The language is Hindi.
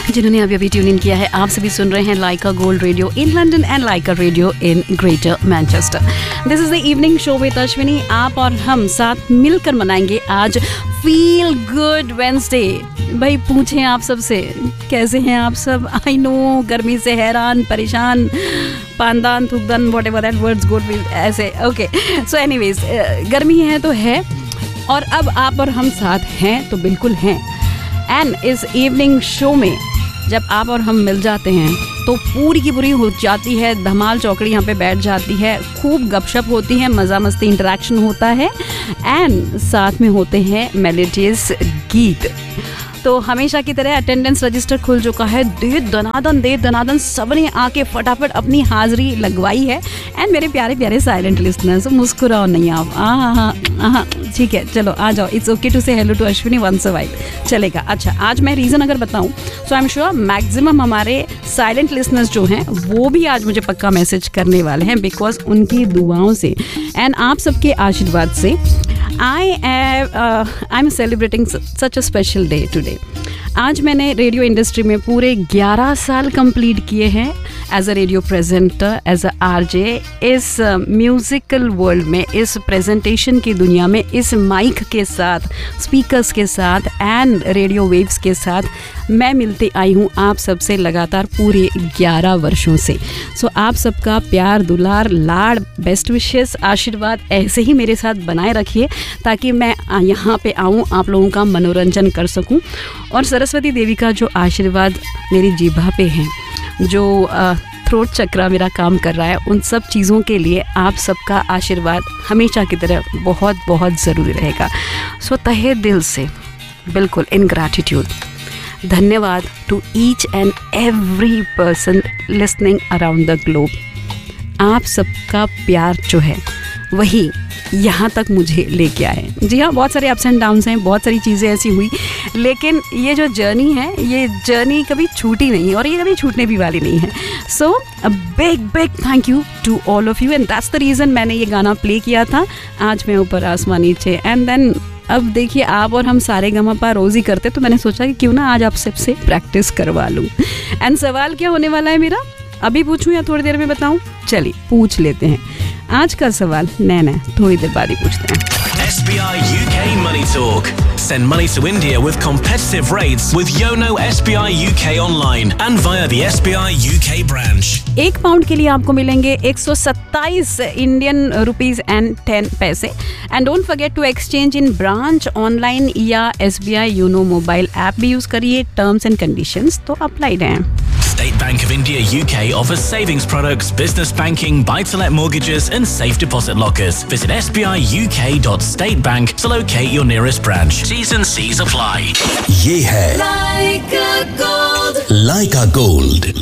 जिन्होंने अभी अभी ट्यून इन किया है, आप सभी सुन रहे हैं लाइका gold radio in London and Lyca radio in greater Manchester. This is the evening show with Ashwini. आप और हम साथ मिलकर मनाएंगे आज फील गुड वेंसडे। भाई पूछें आप सबसे, कैसे हैं आप सब? आई नो गर्मी से हैरान परेशान, पानदान थुकदान whatever that words good will ऐसे। ओके सो एनीवेज, गर्मी है तो है, और अब आप और हम साथ हैं तो बिल्कुल हैं। एंड इस इवनिंग शो में जब आप और हम मिल जाते हैं तो पूरी की पूरी हो जाती है धमाल चौकड़ी, यहाँ पे बैठ जाती है, खूब गपशप होती है, मज़ा मस्ती इंटरेक्शन होता है, एंड साथ में होते हैं मेलोडियस गीत। तो हमेशा की तरह अटेंडेंस रजिस्टर खुल चुका है, दे दनादन सबने आके फटाफट अपनी हाजिरी लगवाई है। एंड मेरे प्यारे प्यारे साइलेंट लिसनर्स, मुस्कुराओ नहीं आप, हाँ ठीक है, चलो आ जाओ। इट्स ओके टू से hello to Ashwini once a while, चलेगा। अच्छा, आज मैं रीज़न अगर बताऊं सो आई एम श्योर मैक्सिमम हमारे साइलेंट लिसनर्स जो हैं वो भी आज मुझे पक्का मैसेज करने वाले हैं, बिकॉज उनकी दुआओं से एंड आप सबके आशीर्वाद से I'm celebrating such a special day today. आज मैंने रेडियो इंडस्ट्री में पूरे 11 साल कंप्लीट किए हैं as a radio presenter, as a RJ. इस म्यूज़िकल वर्ल्ड में, इस प्रेजेंटेशन की दुनिया में, इस माइक के साथ, स्पीकर्स के साथ एंड रेडियो वेव्स के साथ मैं मिलती आई हूँ आप सबसे लगातार पूरे 11 वर्षों से। सो आप सबका प्यार, दुलार, लाड़, बेस्ट विशेस, आशीर्वाद ऐसे ही मेरे साथ बनाए रखिए ताकि मैं यहाँ पे आऊँ, आप लोगों का मनोरंजन कर सकूँ। और सरस्वती देवी का जो आशीर्वाद मेरी जीभा पे है, जो थ्रोट चक्रा मेरा काम कर रहा है, उन सब चीज़ों के लिए आप सबका आशीर्वाद हमेशा की तरह बहुत बहुत ज़रूरी रहेगा। सो तहे दिल से बिल्कुल इन ग्रैटिट्यूड धन्यवाद to each and every person listening around the globe. आप सबका प्यार जो है वही यहाँ तक मुझे लेके आए। जी हाँ, बहुत सारे अप्स एंड डाउन्स हैं, बहुत सारी चीज़ें ऐसी हुई, लेकिन ये जो जर्नी है, ये जर्नी कभी छूटी नहीं और ये कभी छूटने भी वाली नहीं है। सो a big thank you to all of you, and that's the reason मैंने ये गाना प्ले किया था, आज मैं ऊपर आसमान नीचे। एंड देन अब देखिए, आप और हम सारे गमा रोज़ ही करते, तो मैंने सोचा कि क्यों ना आज आप सबसे प्रैक्टिस करवा लूँ। एंड सवाल क्या होने वाला है मेरा, अभी पूछूं या थोड़ी देर में बताऊं? चलिए पूछ लेते हैं आज का सवाल। नहीं थोड़ी देर बाद ही पूछते हैं। SBI UK Money Talk. Send money to India with competitive rates with Yono SBI UK online and via the SBI UK branch. 1 pound के लिए आपको मिलेंगे 127 इंडियन रुपीज एंड 10 पैसे। And don't forget to exchange in branch, online या SBI योनो मोबाइल ऐप भी यूज करिए। टर्म्स एंड कंडीशंस तो अप्लाइड हैं। State Bank of India UK offers savings products, business banking, buy-to-let mortgages and safe deposit lockers. Visit sbiuk.statebank to locate your nearest branch. T's and C's apply. ये है Laika Gold.